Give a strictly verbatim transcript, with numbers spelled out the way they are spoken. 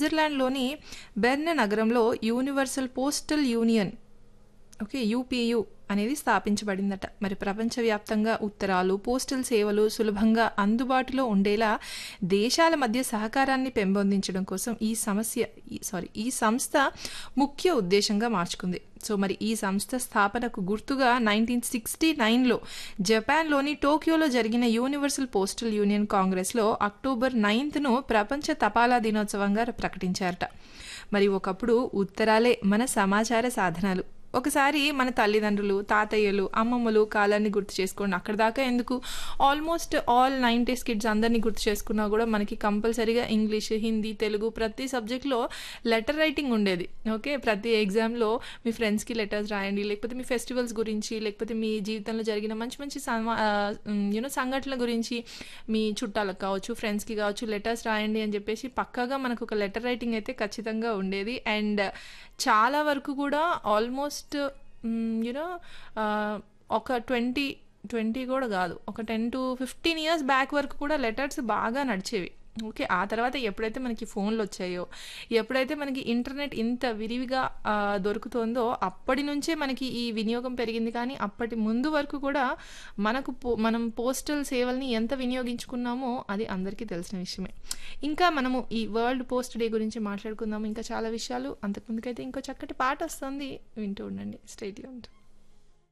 స్విట్జర్లాండ్‌లోని బెర్న్ నగరంలో universal postal union okay. UPU అనేది స్థాపించబడిందట. మరి ప్రపంచవ్యాప్తంగా ఉత్తరాలు, పోస్టల్ సేవలు సులభంగా అందుబాటులో ఉండేలా దేశాల మధ్య సహకారాన్ని పెంపొందించడం కోసం ఈ సమస్య ఈ సారీ ఈ సంస్థ ముఖ్య ఉద్దేశంగా మార్చుకుంది. సో మరి ఈ సంస్థ స్థాపనకు గుర్తుగా నైన్టీన్ సిక్స్టీ నైన్లో జపాన్లోని టోక్యోలో జరిగిన యూనివర్సల్ పోస్టల్ యూనియన్ కాంగ్రెస్లో అక్టోబర్ నైన్త్ను ప్రపంచ తపాలా దినోత్సవంగా ప్రకటించారట. మరి ఒకప్పుడు ఉత్తరాలే మన సమాచార సాధనాలు. ఒకసారి మన తల్లిదండ్రులు, తాతయ్యలు, అమ్మమ్మలు కాలాన్ని గుర్తు చేసుకోండి. అక్కడ దాకా ఎందుకు, ఆల్మోస్ట్ ఆల్ నైంటీస్ కిడ్స్ అందరినీ గుర్తు చేసుకున్నా కూడా మనకి కంపల్సరీగా ఇంగ్లీష్, హిందీ, తెలుగు ప్రతి సబ్జెక్ట్లో లెటర్ రైటింగ్ ఉండేది. ఓకే. ప్రతి ఎగ్జామ్లో మీ ఫ్రెండ్స్కి లెటర్స్ రాయండి, లేకపోతే మీ ఫెస్టివల్స్ గురించి, లేకపోతే మీ జీవితంలో జరిగిన మంచి మంచి సమా యూనో సంఘటనల గురించి మీ చుట్టాలకు కావచ్చు, ఫ్రెండ్స్కి కావచ్చు లెటర్స్ రాయండి అని చెప్పేసి పక్కాగా మనకు ఒక లెటర్ రైటింగ్ అయితే ఖచ్చితంగా ఉండేది. అండ్ చాలా వరకు కూడా ఆల్మోస్ట్ యూనో ఒక ట్వంటీ ట్వంటీ కూడా కాదు, ఒక ten to fifteen years back వరకు కూడా లెటర్స్ బాగా నడిచేవి. ఓకే. ఆ తర్వాత ఎప్పుడైతే మనకి ఫోన్లు వచ్చాయో, ఎప్పుడైతే మనకి ఇంటర్నెట్ ఇంత విరివిగా ఆ, దొరుకుతుందో అప్పటి నుంచే మనకి ఈ వినియోగం పెరిగింది. కానీ అప్పటి ముందు వరకు కూడా మనకు పో మనం పోస్టల్ సేవల్ని ఎంత వినియోగించుకున్నామో అది అందరికీ తెలిసిన విషయమే. ఇంకా మనము ఈ వరల్డ్ పోస్ట్ డే గురించి మాట్లాడుకుందాము, ఇంకా చాలా విషయాలు. అంతకుముందుకైతే ఇంకో చక్కటి పాట వస్తుంది, వింటూ ఉండండి. Stay tuned.